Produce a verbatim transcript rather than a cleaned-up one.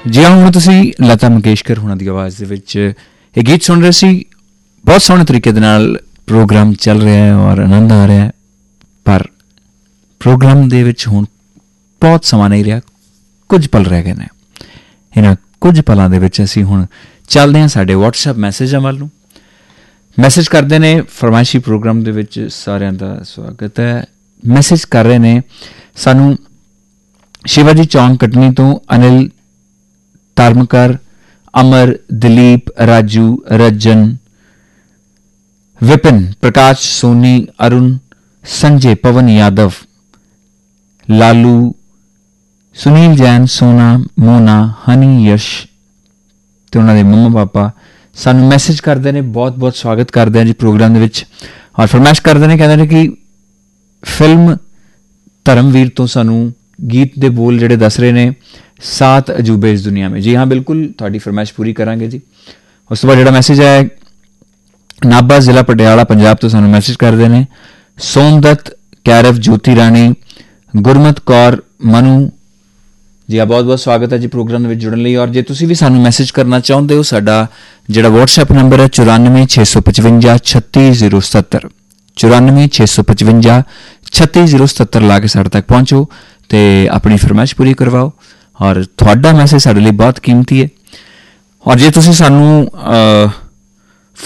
जी हाँ, हुण तुसीं लता मंगेशकर हुणां दी आवाज़ दे विच ये गीत सुन रहे सी। बहुत सोहणे तरीके दे नाल प्रोग्राम चल रहा है और आनंद आ रहा है, पर प्रोग्राम दे विच हुण बहुत समा नहीं रहा, कुछ पल रह गए ने। इन्हां कुछ पलां दे विच असीं हुण चलदे हां साडे WhatsApp मैसेजां वल नूं। मैसेज करदे ने फरमाइशी प्रोग्राम दे विच सारिआं दा स्वागत है। मैसेज कर रहे ने सानूं शिवाजी चौंक कटनी तो अनिल तारमकर, अमर, दिलीप, राजू, रजन, विपिन, प्रकाश, सोनी, अरुण, संजय, पवन यादव, लालू, सुनील जैन, सोना, मोना, हनी, यश ते उन्हां दे मम्मा पापा सानूं मैसेज करते हैं। बहुत बहुत स्वागत करते हैं जी प्रोग्राम दे विच और फरमाइश करते हैं, कहते हैं कि फिल्म धर्मवीर तो सानूं गीत दे बोल जिहड़े दस रहे ने, सात अजूबे इस दुनिया में। जी हाँ, बिल्कुल तुहाडी फरमाइश पूरी करांगे जी। उस तो बाद जिहड़ा मैसेज आया नाभा जिला पटियाला पंजाब तो सानूं मैसेज करते हैं सोनदत्त, कैरव, ज्योति राणी, गुरमत कौर, मनु। जी हाँ, बहुत बहुत स्वागत है जी प्रोग्राम में जुड़न लई। और जे तुसीं भी सानूं मैसेज करना चाहुंदे हो, साडा जिहड़ा WhatsApp नंबर है चौरानवे छे सौ पचवंजा छत्ती जीरो सत्तर, चौरानवे छे सौ पचवंजा छत्ती जीरो सत्तर ला के साडे तक पहुँचो तो अपनी फरमाइश पूरी करवाओ और तुहाडा मैसेज साडे लई बहुत कीमती है। और जे तुसीं सानूं